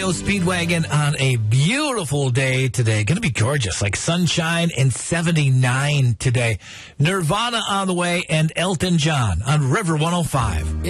Rodeo Speedwagon on a beautiful day today. Going to be gorgeous, like sunshine and 79 today. Nirvana on the way and Elton John on River 105.